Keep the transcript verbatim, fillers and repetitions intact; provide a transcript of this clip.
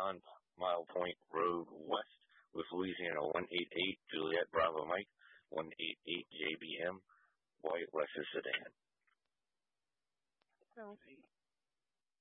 on Mile Point Road West with Louisiana one eight eight Juliet Bravo Mike, one eight eight J B M, white Lexus sedan. So